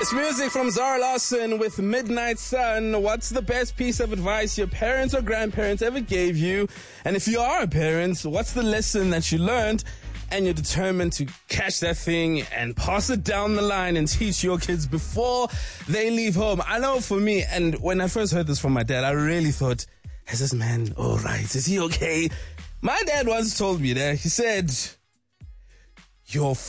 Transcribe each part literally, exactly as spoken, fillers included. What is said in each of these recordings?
It's music from Zara Larsson with Midnight Sun. What's the best piece of advice your parents or grandparents ever gave you? And if you are a parent, what's the lesson that you learned and you're determined to catch that thing and pass it down the line and teach your kids before they leave home? I know for me, and when I first heard this from my dad, I really thought, is this man all right? Is he okay? My dad once told me that, he said, your f-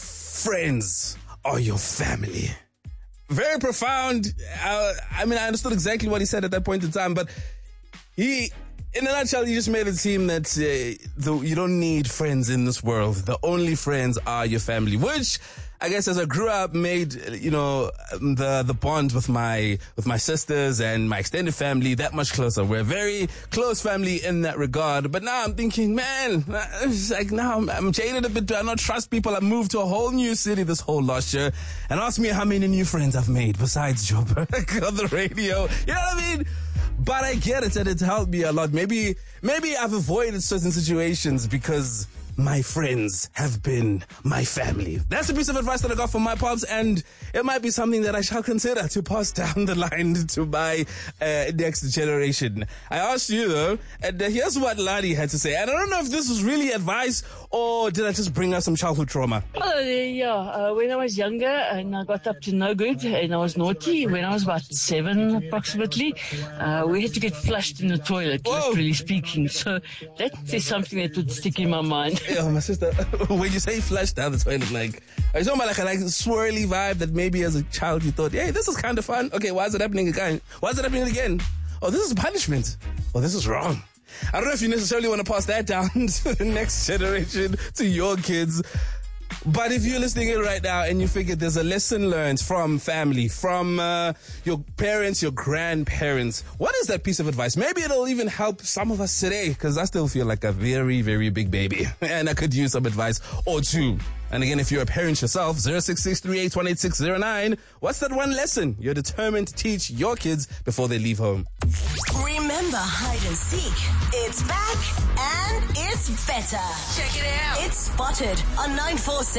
friends are your family. Very profound. Uh, I mean, I understood exactly what he said at that point in time, but he, in a nutshell, he just made it seem that uh, the, you don't need friends in this world. The only friends are your family, which I guess as I grew up made, you know, the, the bond with my, with my sisters and my extended family that much closer. We're a very close family in that regard. But now I'm thinking, man, it's like now I'm, I'm jaded a bit. Do I not trust people? I moved to a whole new city this whole last year, and ask me how many new friends I've made besides Joe Burke on the radio. You know what I mean? But I get it, and it's helped me a lot. Maybe, maybe I've avoided certain situations because my friends have been my family. That's a piece of advice that I got from my pops, and it might be something that I shall consider to pass down the line to my uh, next generation. I asked you though, and uh, here's what Lani had to say. And I don't know if this was really advice or did I just bring us some childhood trauma? Oh, yeah. Uh, when I was younger and I got up to no good and I was naughty, when I was about seven approximately, uh, we had to get flushed in the toilet, Whoa. literally speaking. So that is something that would stick in my mind. Yeah, my sister, when you say flush down the toilet, like, are you talking about like a like swirly vibe that maybe as a child you thought, hey, this is kind of fun. Okay, why is it happening again? Why is it happening again? Oh, this is punishment. Oh, this is wrong. I don't know if you necessarily want to pass that down to the next generation, to your kids. But if you're listening in right now and you figure there's a lesson learned from family, from uh, your parents, your grandparents, what is that piece of advice? Maybe it'll even help some of us today, because I still feel like a very, very big baby and I could use some advice or two. And again, if you're a parent yourself, zero six six three eight one eight six zero nine, what's that one lesson you're determined to teach your kids before they leave home? Remember Hide and Seek. It's back and it's better. Check it out. It's Spotted on nine four six.